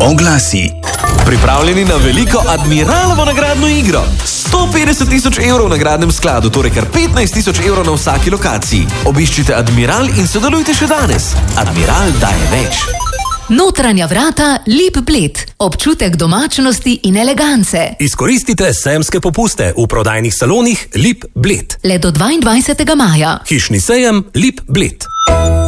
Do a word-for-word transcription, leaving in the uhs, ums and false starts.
Oglasi. Pripravljeni na veliko Admiralovo nagradno igro. sto petdeset tisoč evrov v nagradnem skladu, torej kar petnajst tisoč evrov na vsaki lokaciji. Obiščite Admiral in sodelujte še danes. Admiral daje več. Notranja vrata Lip Bled. Občutek domačnosti in elegance. Izkoristite sejemske popuste v prodajnih salonih Lip Bled. Le do dvaindvajsetega maja. Hišni sejem Lip Bled.